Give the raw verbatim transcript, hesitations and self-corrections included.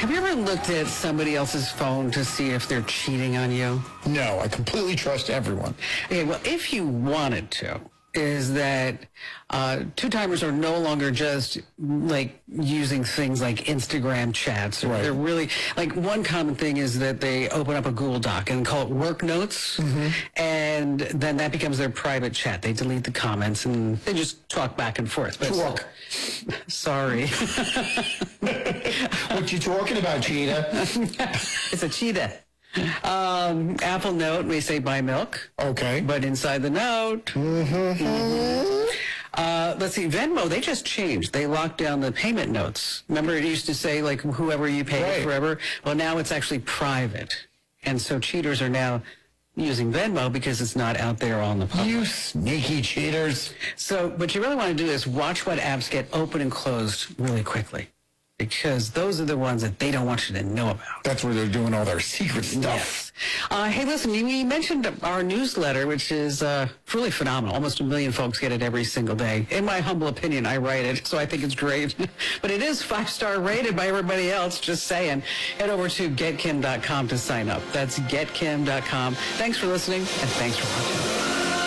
Have you ever looked at somebody else's phone to see if they're cheating on you? No, I completely trust everyone. Okay, well, if you wanted to, is that uh, two-timers are no longer just like using things like Instagram chats. Right. They're really, like one common thing is that they open up a Google Doc and call it work notes, mm-hmm. and then that becomes their private chat. They delete the comments and they just talk back and forth. But Talk. Sorry. What you talking about, cheetah? It's a cheetah. Um, Apple Note may say buy milk. Okay. But inside the note, mm-hmm. Mm-hmm. Uh, let's see, Venmo, they just changed. They locked down the payment notes. Remember it used to say like whoever you pay Right. forever? Well, now it's actually private. And so cheaters are now using Venmo because it's not out there on the public. You sneaky cheaters. So what you really want to do is watch what apps get open and closed really quickly, because those are the ones that they don't want you to know about. That's where they're doing all their secret stuff. Yes. Uh, hey, listen, we mentioned our newsletter, which is uh, really phenomenal. Almost a million folks get it every single day. In my humble opinion, I write it, so I think it's great. But it is five-star rated by everybody else, just saying. Head over to get kim dot com to sign up. That's get kim dot com. Thanks for listening, and thanks for watching.